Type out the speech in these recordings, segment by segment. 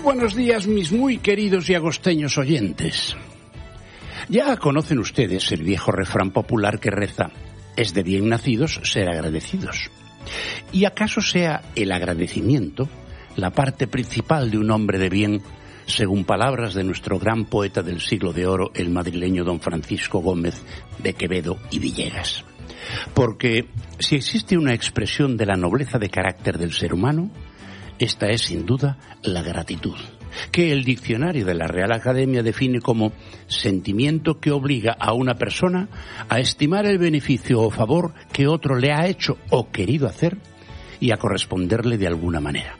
buenos días, mis muy queridos y agosteños oyentes. Ya conocen ustedes el viejo refrán popular que reza: es de bien nacidos ser agradecidos. ¿Y acaso sea el agradecimiento la parte principal de un hombre de bien, según palabras de nuestro gran poeta del siglo de oro, el madrileño don Francisco Gómez de Quevedo y Villegas? Porque si existe una expresión de la nobleza de carácter del ser humano, esta es sin duda la gratitud, que el diccionario de la Real Academia define como sentimiento que obliga a una persona a estimar el beneficio o favor que otro le ha hecho o querido hacer y a corresponderle de alguna manera.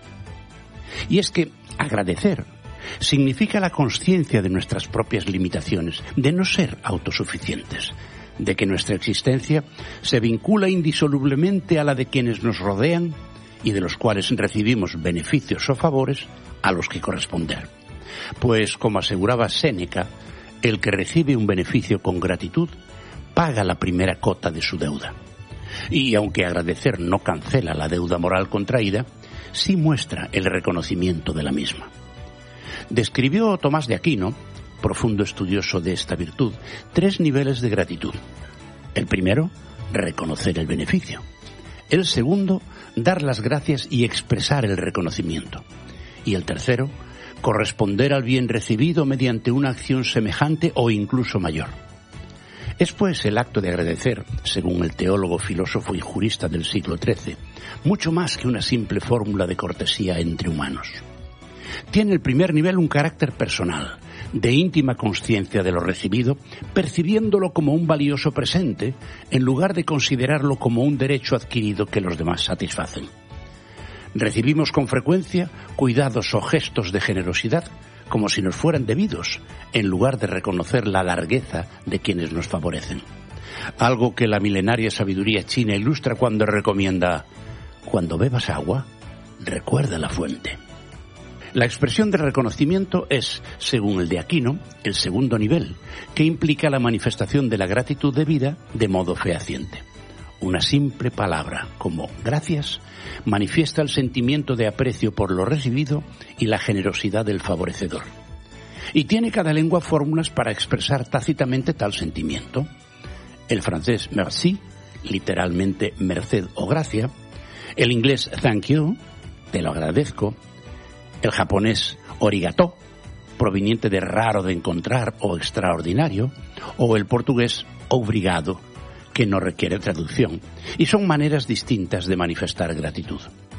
Y es que agradecer significa la consciencia de nuestras propias limitaciones, de no ser autosuficientes, de que nuestra existencia se vincula indisolublemente a la de quienes nos rodean y de los cuales recibimos beneficios o favores a los que corresponder. Pues, como aseguraba Séneca, el que recibe un beneficio con gratitud paga la primera cota de su deuda. Y aunque agradecer no cancela la deuda moral contraída, sí muestra el reconocimiento de la misma. Describió Tomás de Aquino, profundo estudioso de esta virtud, 3 niveles de gratitud. El primero, reconocer el beneficio. El segundo, dar las gracias y expresar el reconocimiento. Y el tercero, corresponder al bien recibido mediante una acción semejante o incluso mayor. Es pues el acto de agradecer, según el teólogo, filósofo y jurista del siglo XIII, mucho más que una simple fórmula de cortesía entre humanos. Tiene el primer nivel un carácter personal, de íntima consciencia de lo recibido, percibiéndolo como un valioso presente, en lugar de considerarlo como un derecho adquirido que los demás satisfacen. Recibimos con frecuencia cuidados o gestos de generosidad como si nos fueran debidos, en lugar de reconocer la largueza de quienes nos favorecen. Algo que la milenaria sabiduría china ilustra cuando recomienda: cuando bebas agua, recuerda la fuente. La expresión de reconocimiento es, según el de Aquino, el segundo nivel, que implica la manifestación de la gratitud debida de modo fehaciente. Una simple palabra, como gracias, manifiesta el sentimiento de aprecio por lo recibido y la generosidad del favorecedor. Y tiene cada lengua fórmulas para expresar tácitamente tal sentimiento. El francés merci, literalmente merced o gracia; el inglés thank you, te lo agradezco; el japonés origato, proveniente de raro de encontrar o extraordinario; o el portugués obrigado, que no requiere traducción, y son maneras distintas de manifestar gratitud.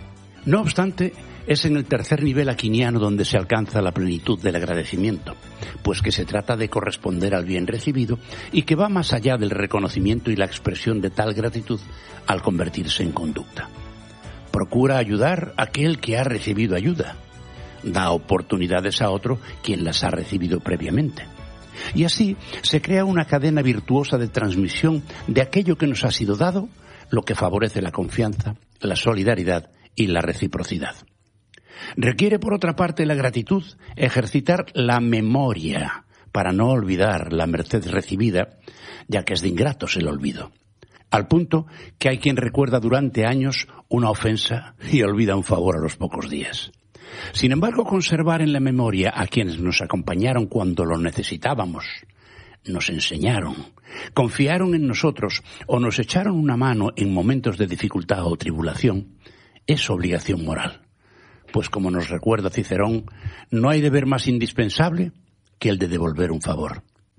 No obstante, es en el tercer nivel aquiniano donde se alcanza la plenitud del agradecimiento, pues que se trata de corresponder al bien recibido y que va más allá del reconocimiento y la expresión de tal gratitud al convertirse en conducta. Procura ayudar a aquel que ha recibido ayuda. Da oportunidades a otro quien las ha recibido previamente. Y así se crea una cadena virtuosa de transmisión de aquello que nos ha sido dado, lo que favorece la confianza, la solidaridad y la reciprocidad. Requiere, por otra parte, la gratitud ejercitar la memoria para no olvidar la merced recibida, ya que es de ingratos el olvido. Al punto que hay quien recuerda durante años una ofensa y olvida un favor a los pocos días. Sin embargo, conservar en la memoria a quienes nos acompañaron cuando lo necesitábamos, nos enseñaron, confiaron en nosotros o nos echaron una mano en momentos de dificultad o tribulación, es obligación moral. Pues como nos recuerda Cicerón, no hay deber más indispensable que el de devolver un favor.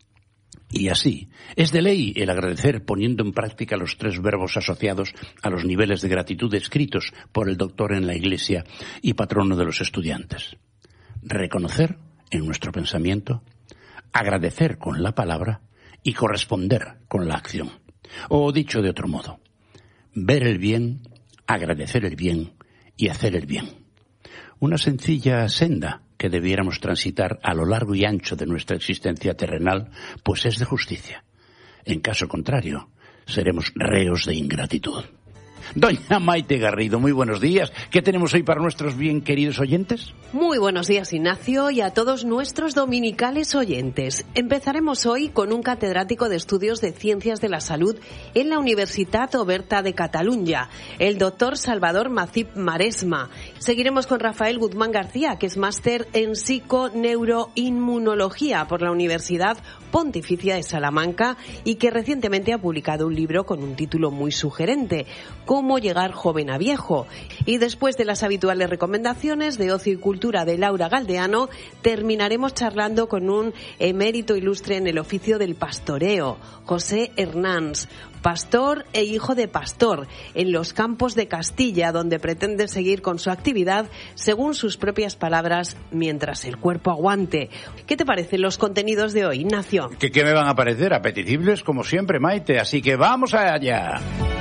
Y así, es de ley el agradecer poniendo en práctica los 3 verbos asociados a los niveles de gratitud escritos por el doctor en la Iglesia y patrono de los estudiantes. Reconocer en nuestro pensamiento, agradecer con la palabra y corresponder con la acción. O dicho de otro modo, ver el bien, agradecer el bien y hacer el bien. Una sencilla senda que debiéramos transitar a lo largo y ancho de nuestra existencia terrenal, pues es de justicia. En caso contrario, seremos reos de ingratitud. Doña Maite Garrido, muy buenos días. ¿Qué tenemos hoy para nuestros bien queridos oyentes? Muy buenos días, Ignacio, y a todos nuestros dominicales oyentes. Empezaremos hoy con un catedrático de Estudios de Ciencias de la Salud en la Universitat Oberta de Catalunya, el doctor Salvador Macip Maresma. Seguiremos con Rafael Guzmán García, que es máster en psiconeuroinmunología por la Universidad Pontificia de Salamanca y que recientemente ha publicado un libro con un título muy sugerente, Cómo llegar joven a viejo. Y después de las habituales recomendaciones de ocio y cultura de Laura Galdeano, terminaremos charlando con un emérito ilustre en el oficio del pastoreo, José Hernández, pastor e hijo de pastor, en los campos de Castilla, donde pretende seguir con su actividad, según sus propias palabras, mientras el cuerpo aguante. ¿Qué te parecen los contenidos de hoy, Ignacio? ¿Qué me van a parecer? Apetecibles como siempre, Maite, así que vamos allá.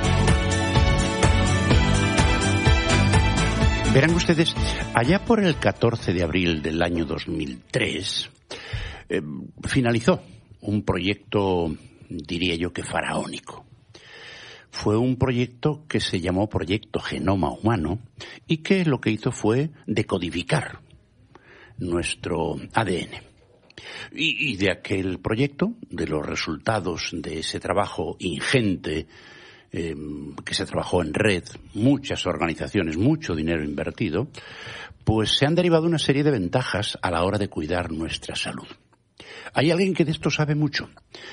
Verán ustedes, allá por el 14 de abril del año 2003, finalizó un proyecto, diría yo que faraónico. Fue un proyecto que se llamó Proyecto Genoma Humano y que lo que hizo fue decodificar nuestro ADN. Y de aquel proyecto, de los resultados de ese trabajo ingente, que se trabajó en red, muchas organizaciones, mucho dinero invertido, pues se han derivado una serie de ventajas a la hora de cuidar nuestra salud. Hay alguien que de esto sabe mucho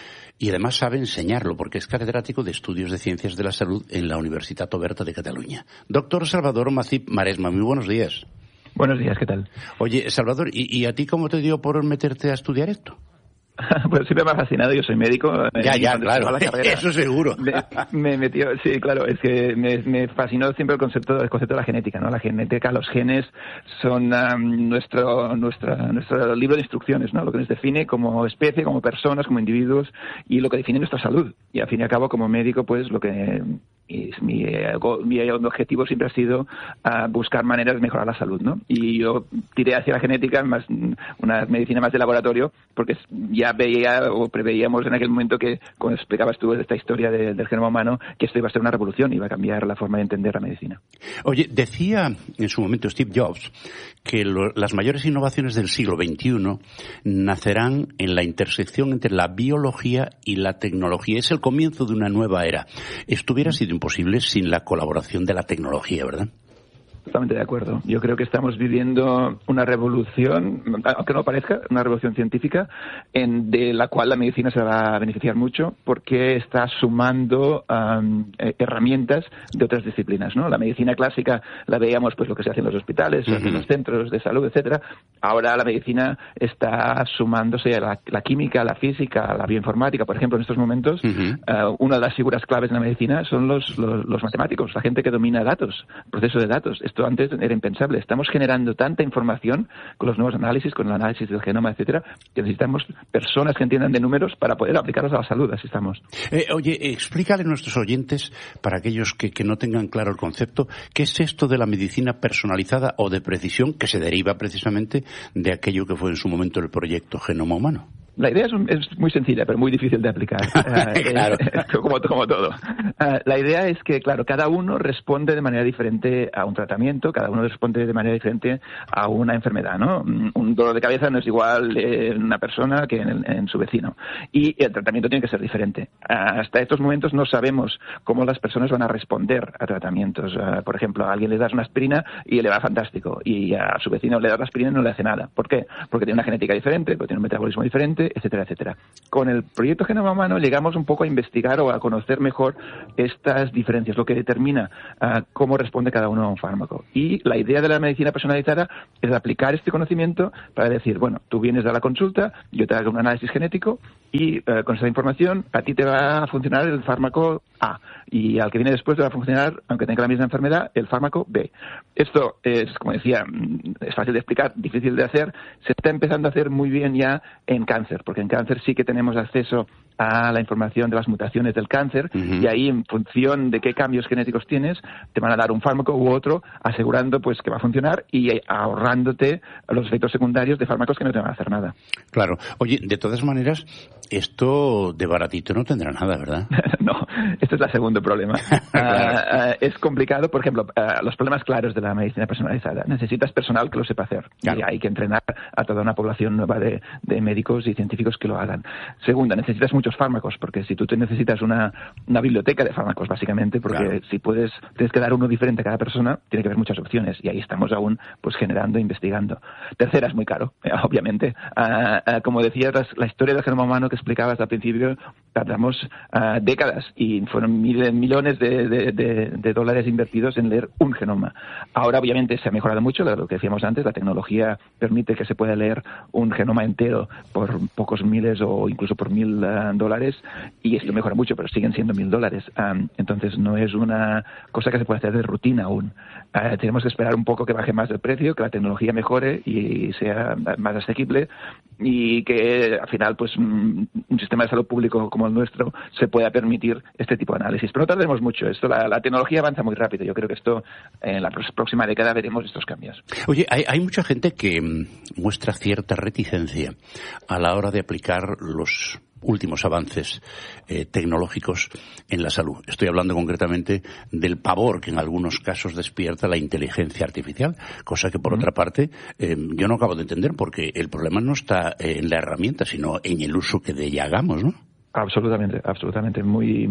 y además sabe enseñarlo porque es catedrático de Estudios de Ciencias de la Salud en la Universitat Oberta de Catalunya. Doctor Salvador Macip Maresma, muy buenos días. Buenos días, ¿qué tal? Oye, Salvador, ¿y a ti cómo te dio por meterte a estudiar esto? Pues siempre me ha fascinado, yo soy médico. Ya, claro, eso seguro. Me metió, sí, claro, es que me fascinó siempre el concepto de la genética, ¿no? La genética, los genes son nuestro libro de instrucciones, ¿no? Lo que nos define como especie, como personas, como individuos y lo que define nuestra salud. Y al fin y al cabo, como médico, pues lo que mi objetivo siempre ha sido buscar maneras de mejorar la salud, ¿no? Y yo tiré hacia la genética, más una medicina más de laboratorio, porque ya preveíamos en aquel momento que, cuando explicabas tú esta historia del genoma humano, que esto iba a ser una revolución, iba a cambiar la forma de entender la medicina. Oye, decía en su momento Steve Jobs que las mayores innovaciones del siglo XXI nacerán en la intersección entre la biología y la tecnología. Es el comienzo de una nueva era. Esto hubiera sido imposible sin la colaboración de la tecnología, ¿verdad? Totalmente de acuerdo. Yo creo que estamos viviendo una revolución, aunque no parezca, una revolución científica, de la cual la medicina se va a beneficiar mucho porque está sumando herramientas de otras disciplinas, ¿no? La medicina clásica la veíamos, pues lo que se hace en los hospitales, en los centros de salud, etcétera. Ahora la medicina está sumándose a la química, la física, la bioinformática. Por ejemplo, en estos momentos, una de las figuras claves en la medicina son los matemáticos, la gente que domina datos, proceso de datos. Esto antes era impensable. Estamos generando tanta información con los nuevos análisis, con el análisis del genoma, etcétera, que necesitamos personas que entiendan de números para poder aplicarlos a la salud. Así estamos. Oye, explícale a nuestros oyentes, para aquellos que no tengan claro el concepto, ¿qué es esto de la medicina personalizada o de precisión que se deriva precisamente de aquello que fue en su momento el proyecto Genoma Humano? La idea es muy sencilla, pero muy difícil de aplicar. Claro. Como todo. La idea es que, claro, cada uno responde de manera diferente a un tratamiento, cada uno responde de manera diferente a una enfermedad, ¿no? Un dolor de cabeza no es igual en una persona que en su vecino. Y el tratamiento tiene que ser diferente. Hasta estos momentos no sabemos cómo las personas van a responder a tratamientos. Por ejemplo, a alguien le das una aspirina y le va fantástico. Y a su vecino le das la aspirina y no le hace nada. ¿Por qué? Porque tiene una genética diferente, porque tiene un metabolismo diferente, etcétera, etcétera. Con el proyecto Genoma Humano llegamos un poco a investigar o a conocer mejor estas diferencias, lo que determina cómo responde cada uno a un fármaco. Y la idea de la medicina personalizada es aplicar este conocimiento para decir, bueno, tú vienes a la consulta, yo te hago un análisis genético y con esa información a ti te va a funcionar el fármaco A y al que viene después te va a funcionar, aunque tenga la misma enfermedad, el fármaco B. Esto es, como decía, es fácil de explicar, difícil de hacer. Se está empezando a hacer muy bien ya en cáncer, porque en cáncer sí que tenemos acceso a la información de las mutaciones del cáncer, y ahí, en función de qué cambios genéticos tienes, te van a dar un fármaco u otro, asegurando pues que va a funcionar y ahorrándote los efectos secundarios de fármacos que no te van a hacer nada. Claro. Oye, de todas maneras, esto de baratito no tendrá nada, ¿verdad? No, este es el segundo problema. Es complicado, por ejemplo, los problemas claros de la medicina personalizada. Necesitas personal que lo sepa hacer. Claro. Y hay que entrenar a toda una población nueva de médicos y científicos que lo hagan. Segunda, necesitas muchos fármacos, porque si tú te necesitas una biblioteca de fármacos, básicamente, porque claro, si tienes que dar uno diferente a cada persona, tiene que haber muchas opciones, y ahí estamos aún pues generando e investigando. Tercera, es muy caro, obviamente. Como decías, la historia del genoma humano que explicabas al principio, tardamos décadas y fueron millones de dólares invertidos en leer un genoma. Ahora, obviamente, se ha mejorado mucho, lo que decíamos antes, la tecnología permite que se pueda leer un genoma entero por pocos miles o incluso por $1,000, y esto mejora mucho, pero siguen siendo $1,000. Entonces, no es una cosa que se puede hacer de rutina aún. Tenemos que esperar un poco que baje más el precio, que la tecnología mejore y sea más asequible, y que al final pues un sistema de salud público como el nuestro se pueda permitir este tipo de análisis. Pero no tardemos mucho. La tecnología avanza muy rápido. Yo creo que esto en la próxima década veremos estos cambios. Oye, hay mucha gente que muestra cierta reticencia a la hora de aplicar los últimos avances tecnológicos en la salud. Estoy hablando concretamente del pavor que en algunos casos despierta la inteligencia artificial, cosa que por otra parte yo no acabo de entender, porque el problema no está en la herramienta, sino en el uso que de ella hagamos, ¿no? Absolutamente.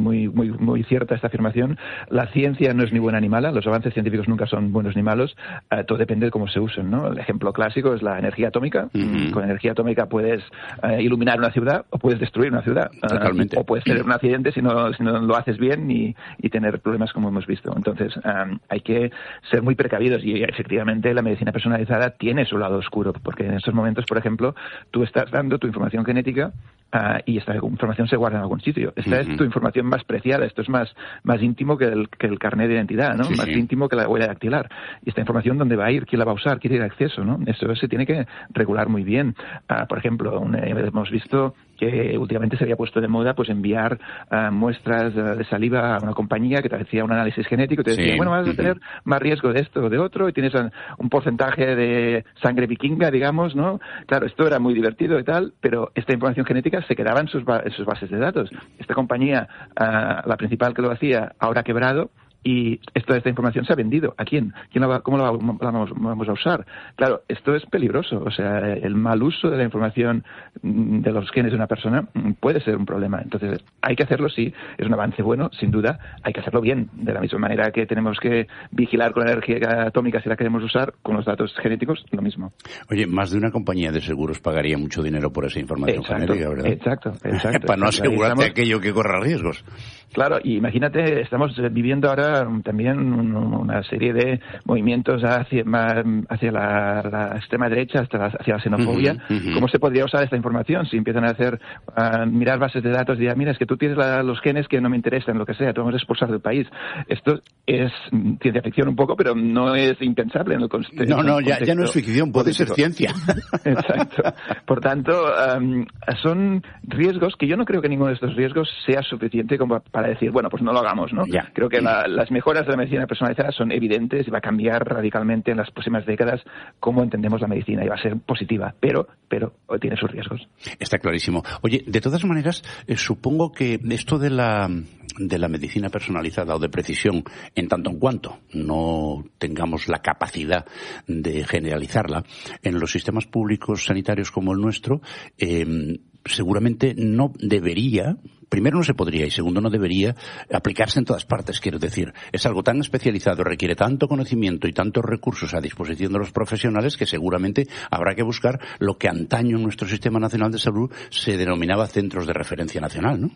Muy cierta esta afirmación. La ciencia no es ni buena ni mala. Los avances científicos nunca son buenos ni malos. Todo depende de cómo se usen, ¿no? El ejemplo clásico es la energía atómica. Con energía atómica puedes iluminar una ciudad o puedes destruir una ciudad. Totalmente. O puedes tener un accidente si no lo haces bien y tener problemas como hemos visto. Entonces, hay que ser muy precavidos, y efectivamente la medicina personalizada tiene su lado oscuro, porque en estos momentos, por ejemplo, tú estás dando tu información genética y esta información se guarda en algún sitio. Esta es tu información más preciada. Esto es más íntimo que el carnet de identidad, ¿no? Más íntimo que la huella dactilar. Y esta información, ¿dónde va a ir? ¿Quién la va a usar? ¿Quién tiene acceso? ¿No? Eso se tiene que regular muy bien. Por ejemplo, hemos visto que últimamente se había puesto de moda pues enviar muestras de saliva a una compañía que te hacía un análisis genético y te decía, bueno, vas a tener más riesgo de esto o de otro, y tienes un porcentaje de sangre vikinga, digamos, ¿no? Claro, esto era muy divertido y tal, pero esta información genética se quedaba en sus bases de datos. Esta compañía, la principal que lo hacía, ahora ha quebrado, y esta información se ha vendido. ¿A quién? ¿Cómo la vamos a usar? Claro, esto es peligroso. O sea, el mal uso de la información de los genes de una persona puede ser un problema. Entonces, hay que hacerlo, sí. Es un avance bueno, sin duda. Hay que hacerlo bien. De la misma manera que tenemos que vigilar con la energía atómica si la queremos usar, con los datos genéticos, lo mismo. Oye, más de una compañía de seguros pagaría mucho dinero por esa información genética, ¿verdad? Exacto. Para no asegurarte aquello que corra riesgos. Claro, y imagínate, estamos viviendo ahora también una serie de movimientos hacia la extrema derecha, hacia la xenofobia. ¿Cómo se podría usar esta información si empiezan a mirar bases de datos y dirán, mira, es que tú tienes los genes que no me interesan, lo que sea, te vamos a expulsar del país? Esto es ciencia ficción un poco, pero no es impensable en el contexto. Ya no es ficción, puede ser ciencia. Exacto. Por tanto, son riesgos que yo no creo que ninguno de estos riesgos sea suficiente como para decir, bueno, pues no lo hagamos, ¿no? Creo que las mejoras de la medicina personalizada son evidentes y va a cambiar radicalmente en las próximas décadas cómo entendemos la medicina, y va a ser positiva, pero tiene sus riesgos. Está clarísimo. Oye, de todas maneras, supongo que esto de la medicina personalizada o de precisión, en tanto en cuanto no tengamos la capacidad de generalizarla, en los sistemas públicos sanitarios como el nuestro, seguramente no debería, primero no se podría y segundo no debería aplicarse en todas partes, quiero decir. Es algo tan especializado, requiere tanto conocimiento y tantos recursos a disposición de los profesionales que seguramente habrá que buscar lo que antaño en nuestro Sistema Nacional de Salud se denominaba centros de referencia nacional, ¿no?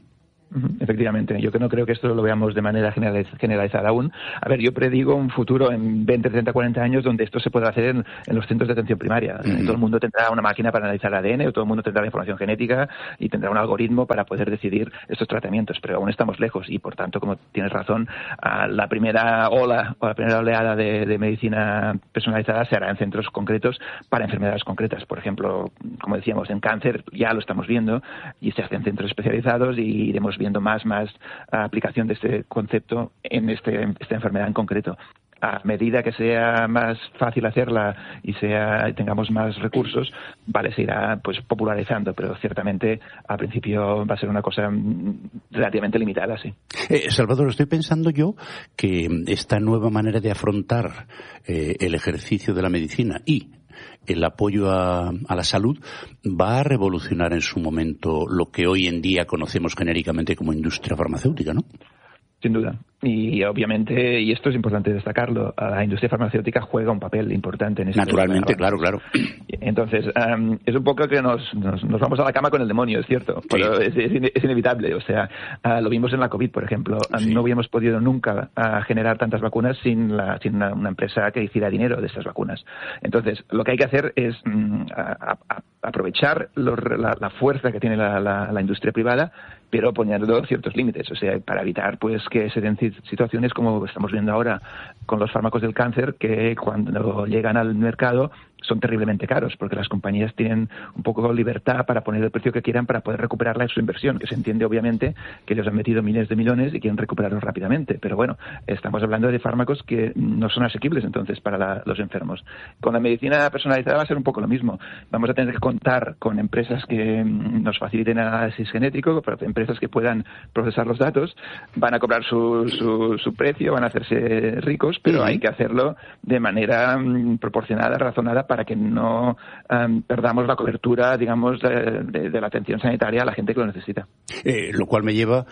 Efectivamente, yo no creo que esto lo veamos de manera generalizada aún. A ver, yo predigo un futuro en 20, 30, 40 años donde esto se podrá hacer en los centros de atención primaria. Todo el mundo tendrá una máquina para analizar ADN, o todo el mundo tendrá la información genética y tendrá un algoritmo para poder decidir estos tratamientos, pero aún estamos lejos y, por tanto, como tienes razón, la primera ola o la primera oleada de medicina personalizada se hará en centros concretos para enfermedades concretas. Por ejemplo, como decíamos, en cáncer ya lo estamos viendo y se hacen centros especializados y iremos viendo más aplicación de este concepto en esta enfermedad en concreto. A medida que sea más fácil hacerla y tengamos más recursos, se irá pues popularizando, pero ciertamente al principio va a ser una cosa relativamente limitada, sí. Salvador, estoy pensando yo que esta nueva manera de afrontar el ejercicio de la medicina y el apoyo a la salud va a revolucionar en su momento lo que hoy en día conocemos genéricamente como industria farmacéutica, ¿no? Sin duda. Y obviamente, y esto es importante destacarlo, la industria farmacéutica juega un papel importante en esto. Naturalmente, claro. Entonces, es un poco que nos vamos a la cama con el demonio, es cierto, pero es inevitable. O sea, lo vimos en la COVID, por ejemplo. No hubiéramos podido nunca generar tantas vacunas sin una empresa que hiciera dinero de estas vacunas. Entonces, lo que hay que hacer es aprovechar la fuerza que tiene la industria privada, pero poniendo ciertos límites, o sea, para evitar pues que se den situaciones como estamos viendo ahora con los fármacos del cáncer, que cuando llegan al mercado son terriblemente caros, porque las compañías tienen un poco de libertad para poner el precio que quieran para poder recuperarla en su inversión, que se entiende obviamente que ellos han metido miles de millones y quieren recuperarlos rápidamente, pero bueno, estamos hablando de fármacos que no son asequibles entonces para los enfermos. Con la medicina personalizada va a ser un poco lo mismo. Vamos a tener que contar con empresas que nos faciliten análisis genético, empresas que puedan procesar los datos, van a cobrar su precio, van a hacerse ricos, pero hay que hacerlo de manera proporcionada, razonada, para que no perdamos la cobertura, digamos, de la atención sanitaria a la gente que lo necesita. Lo cual me lleva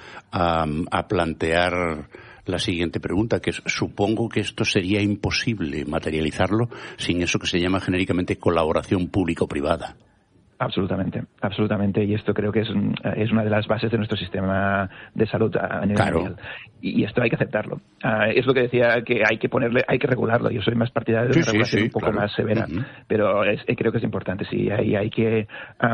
a plantear la siguiente pregunta, que es, supongo que esto sería imposible materializarlo sin eso que se llama genéricamente colaboración público-privada. Absolutamente, y esto creo que es una de las bases de nuestro sistema de salud a nivel mundial. Y esto hay que aceptarlo. Es lo que decía, que hay que regularlo. Yo soy más partidario de una regulación un poco más severa, pero creo que es importante. Sí, hay que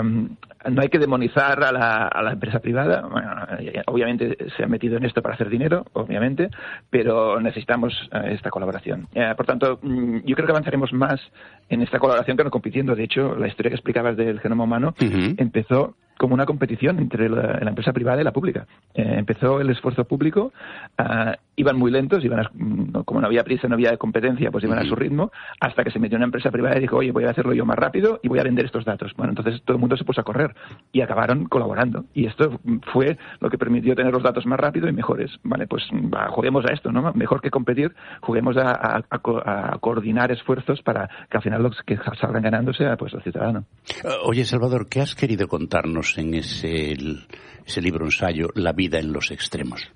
no hay que demonizar a la empresa privada. Bueno, obviamente se ha metido en esto para hacer dinero, obviamente, pero necesitamos esta colaboración. Por tanto, yo creo que avanzaremos más en esta colaboración que no compitiendo. De hecho, la historia que explicabas del genoma humano empezó como una competición entre la empresa privada y la pública. Empezó el esfuerzo público, iban muy lentos, como no había prisa, no había competencia, pues iban a su ritmo, hasta que se metió una empresa privada y dijo, oye, voy a hacerlo yo más rápido y voy a vender estos datos. Bueno, entonces todo el mundo se puso a correr y acabaron colaborando. Y esto fue lo que permitió tener los datos más rápido y mejores. Vale, pues juguemos a esto, ¿no? Mejor que competir, juguemos a coordinar esfuerzos para que al final los que salgan ganando sea pues el ciudadano. Oye, Salvador, ¿qué has querido contarnos en ese libro ensayo, La vida en los extremos?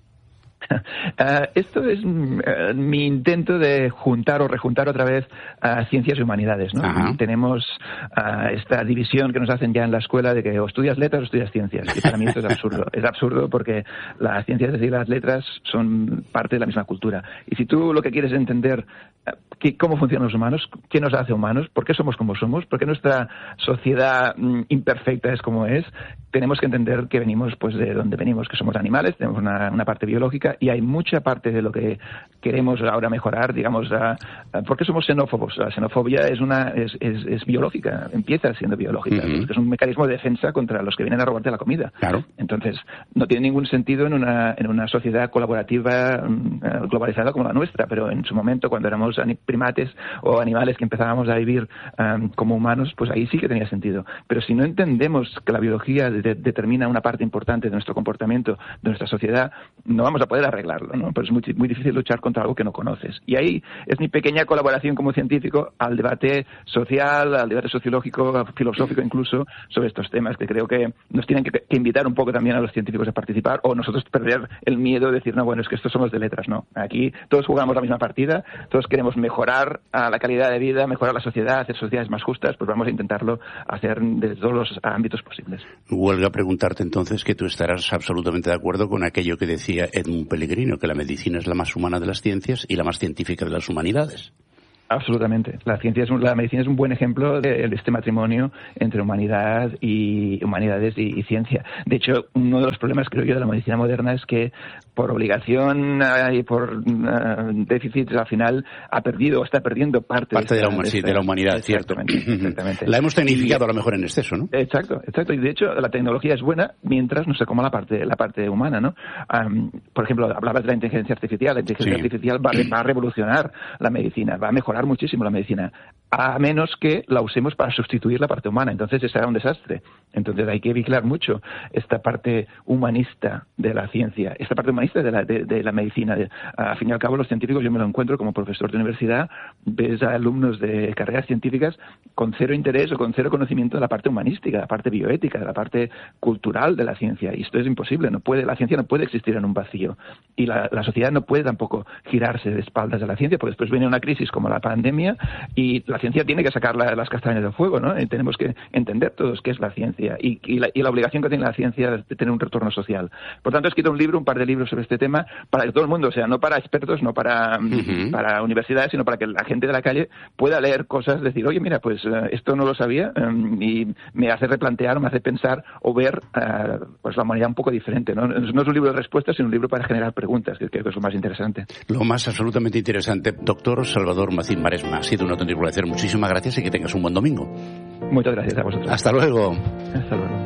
Esto es mi intento de juntar o rejuntar otra vez ciencias y humanidades, ¿no? Tenemos esta división que nos hacen ya en la escuela de que o estudias letras o estudias ciencias, y para mí esto es absurdo. Es absurdo porque las ciencias, es decir, las letras son parte de la misma cultura. Y si tú lo que quieres es entender cómo funcionan los humanos, qué nos hace humanos, por qué somos como somos, por qué nuestra sociedad imperfecta es como es, tenemos que entender que venimos pues de donde venimos, que somos animales, tenemos una parte biológica y hay mucha parte de lo que queremos ahora mejorar, digamos, ¿por qué somos xenófobos? La xenofobia es biológica, empieza siendo biológica, es un mecanismo de defensa contra los que vienen a robarte la comida. Claro. Entonces, no tiene ningún sentido en una sociedad colaborativa globalizada como la nuestra, pero en su momento, cuando éramos primates o animales que empezábamos a vivir como humanos, pues ahí sí que tenía sentido. Pero si no entendemos que la biología determina una parte importante de nuestro comportamiento, de nuestra sociedad, no vamos a poder de arreglarlo, ¿no? Pero es muy, muy difícil luchar contra algo que no conoces. Y ahí es mi pequeña colaboración como científico al debate social, al debate sociológico, filosófico incluso, sobre estos temas, que creo que nos tienen que invitar un poco también a los científicos a participar, o nosotros perder el miedo de decir, no, bueno, es que estos somos de letras, no. Aquí todos jugamos la misma partida, todos queremos mejorar la calidad de vida, mejorar la sociedad, hacer sociedades más justas, pues vamos a intentarlo hacer desde todos los ámbitos posibles. Huelga preguntarte entonces que tú estarás absolutamente de acuerdo con aquello que decía Edmund Pellegrino, que la medicina es la más humana de las ciencias y la más científica de las humanidades. Absolutamente. La medicina es un buen ejemplo de este matrimonio entre humanidades y ciencia. De hecho, uno de los problemas, creo yo, de la medicina moderna es que por obligación y por déficit, al final está perdiendo parte de la humanidad, cierto. Exactamente. La hemos tecnificado a lo mejor en exceso, ¿no? Exacto. Y de hecho, la tecnología es buena mientras no se coma la parte humana, ¿no? Por ejemplo, hablabas de la inteligencia artificial. La inteligencia artificial va a revolucionar la medicina, va a mejorar muchísimo la medicina, a menos que la usemos para sustituir la parte humana. Entonces será un desastre. Entonces hay que vigilar mucho esta parte humanista de la ciencia, esta parte humanista de la medicina. Al fin y al cabo, los científicos, yo me lo encuentro como profesor de universidad, ves a alumnos de carreras científicas con cero interés o con cero conocimiento de la parte humanística, de la parte bioética, de la parte cultural de la ciencia. Y esto es imposible. La ciencia no puede existir en un vacío. Y la sociedad no puede tampoco girarse de espaldas a la ciencia, porque después viene una crisis como la pandemia y la ciencia tiene que sacar las castañas del fuego, ¿no? Y tenemos que entender todos qué es la ciencia y la obligación que tiene la ciencia de tener un retorno social. Por tanto, he escrito un par de libros sobre este tema para que todo el mundo, o sea, no para expertos, no para universidades, sino para que la gente de la calle pueda leer cosas, decir, oye, mira, pues esto no lo sabía y me hace replantear, me hace pensar o ver pues la humanidad un poco diferente, ¿no? No es un libro de respuestas, sino un libro para generar preguntas, que creo que es lo más interesante. Lo más absolutamente interesante. Doctor Salvador Mazín Maresma, ha sido un auténtico placer. Muchísimas gracias y que tengas un buen domingo. Muchas gracias a vosotros. Hasta luego. Hasta luego.